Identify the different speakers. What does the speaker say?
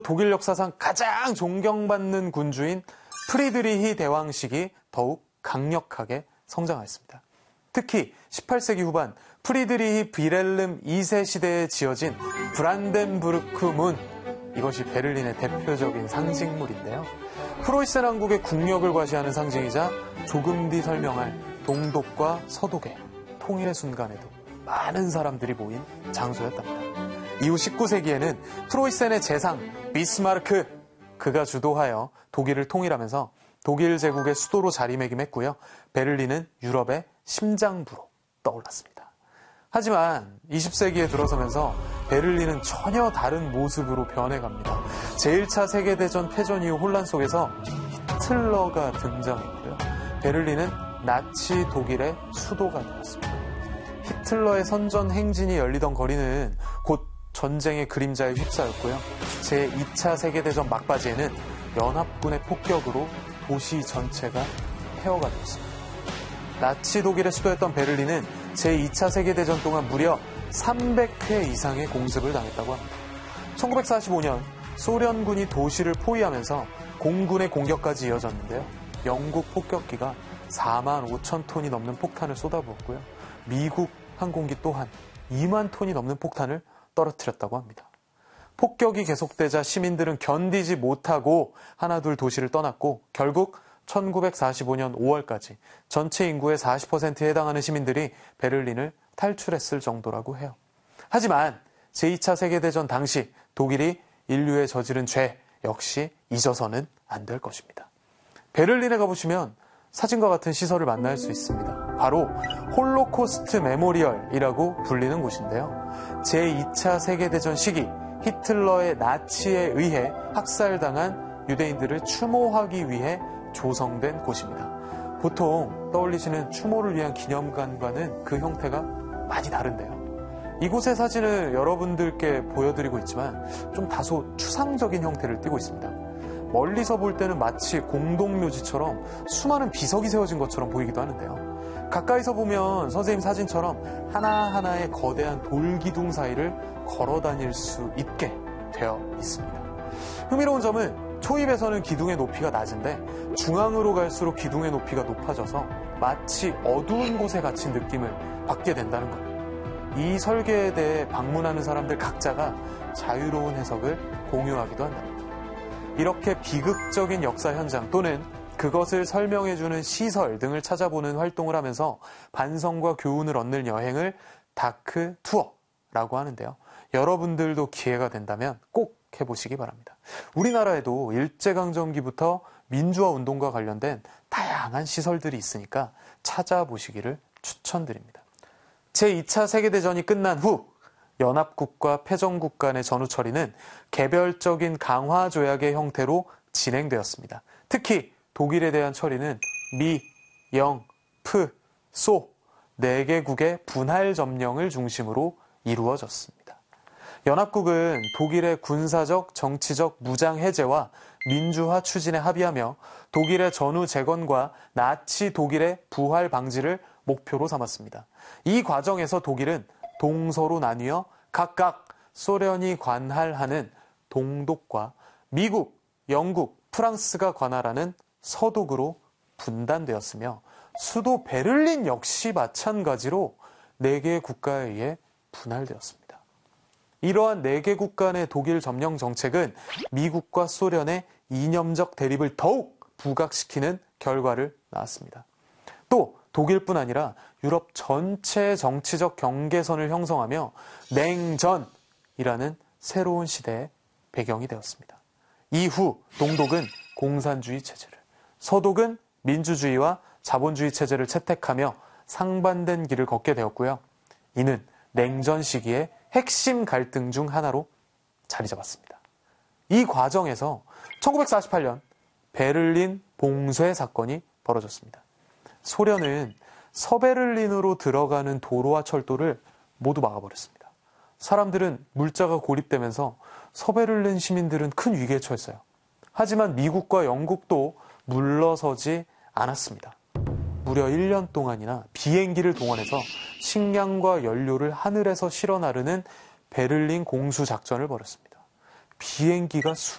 Speaker 1: 독일 역사상 가장 존경받는 군주인 프리드리히 대왕식이 더욱 강력하게 성장하였습니다. 특히 18세기 후반 프리드리히 비렐름 2세 시대에 지어진 브란덴부르크 문, 이것이 베를린의 대표적인 상징물인데요. 프로이센 왕국의 국력을 과시하는 상징이자 조금 뒤 설명할 동독과 서독의 통일의 순간에도 많은 사람들이 모인 장소였답니다. 이후 19세기에는 프로이센의 재상 비스마르크, 그가 주도하여 독일을 통일하면서 독일 제국의 수도로 자리매김했고요. 베를린은 유럽의 심장부로 떠올랐습니다. 하지만 20세기에 들어서면서 베를린은 전혀 다른 모습으로 변해갑니다. 제1차 세계대전 패전 이후 혼란 속에서 히틀러가 등장했고요. 베를린은 나치 독일의 수도가 되었습니다. 히틀러의 선전 행진이 열리던 거리는 곧 전쟁의 그림자에 휩싸였고요. 제2차 세계대전 막바지에는 연합군의 폭격으로 도시 전체가 폐허가 되었습니다. 나치 독일의 수도였던 베를린은 제2차 세계대전 동안 무려 300회 이상의 공습을 당했다고 합니다. 1945년 소련군이 도시를 포위하면서 공군의 공격까지 이어졌는데요. 영국 폭격기가 4만 5천 톤이 넘는 폭탄을 쏟아부었고요. 미국 항공기 또한 2만 톤이 넘는 폭탄을 떨어뜨렸다고 합니다. 폭격이 계속되자 시민들은 견디지 못하고 하나둘 도시를 떠났고 결국 1945년 5월까지 전체 인구의 40%에 해당하는 시민들이 베를린을 탈출했을 정도라고 해요. 하지만 제2차 세계대전 당시 독일이 인류에 저지른 죄 역시 잊어서는 안 될 것입니다. 베를린에 가보시면 사진과 같은 시설을 만날 수 있습니다. 바로 홀로코스트 메모리얼이라고 불리는 곳인데요. 제2차 세계대전 시기 히틀러의 나치에 의해 학살당한 유대인들을 추모하기 위해 조성된 곳입니다. 보통 떠올리시는 추모를 위한 기념관과는 그 형태가 많이 다른데요. 이곳의 사진을 여러분들께 보여드리고 있지만 좀 다소 추상적인 형태를 띠고 있습니다. 멀리서 볼 때는 마치 공동묘지처럼 수많은 비석이 세워진 것처럼 보이기도 하는데요. 가까이서 보면 선생님 사진처럼 하나하나의 거대한 돌기둥 사이를 걸어 다닐 수 있게 되어 있습니다. 흥미로운 점은 초입에서는 기둥의 높이가 낮은데 중앙으로 갈수록 기둥의 높이가 높아져서 마치 어두운 곳에 갇힌 느낌을 받게 된다는 것. 이 설계에 대해 방문하는 사람들 각자가 자유로운 해석을 공유하기도 한답니다. 이렇게 비극적인 역사 현장 또는 그것을 설명해주는 시설 등을 찾아보는 활동을 하면서 반성과 교훈을 얻는 여행을 다크 투어라고 하는데요. 여러분들도 기회가 된다면 꼭 해보시기 바랍니다. 우리나라에도 일제강점기부터 민주화 운동과 관련된 다양한 시설들이 있으니까 찾아보시기를 추천드립니다. 제2차 세계대전이 끝난 후 연합국과 패전국 간의 전후 처리는 개별적인 강화 조약의 형태로 진행되었습니다. 특히 독일에 대한 처리는 미, 영, 프, 소 4개국의 분할 점령을 중심으로 이루어졌습니다. 연합국은 독일의 군사적, 정치적 무장 해제와 민주화 추진에 합의하며 독일의 전후 재건과 나치 독일의 부활 방지를 목표로 삼았습니다. 이 과정에서 독일은 동서로 나뉘어 각각 소련이 관할하는 동독과 미국, 영국, 프랑스가 관할하는 서독으로 분단되었으며 수도 베를린 역시 마찬가지로 4개의 국가에 의해 분할되었습니다. 이러한 4개국 간의 독일 점령 정책은 미국과 소련의 이념적 대립을 더욱 부각시키는 결과를 낳았습니다. 또 독일뿐 아니라 유럽 전체의 정치적 경계선을 형성하며 냉전이라는 새로운 시대의 배경이 되었습니다. 이후 동독은 공산주의 체제를, 서독은 민주주의와 자본주의 체제를 채택하며 상반된 길을 걷게 되었고요. 이는 냉전 시기의 핵심 갈등 중 하나로 자리 잡았습니다. 이 과정에서 1948년 베를린 봉쇄 사건이 벌어졌습니다. 소련은 서베를린으로 들어가는 도로와 철도를 모두 막아버렸습니다. 사람들은 물자가 고립되면서 서베를린 시민들은 큰 위기에 처했어요. 하지만 미국과 영국도 물러서지 않았습니다. 무려 1년 동안이나 비행기를 동원해서 식량과 연료를 하늘에서 실어 나르는 베를린 공수 작전을 벌였습니다. 비행기가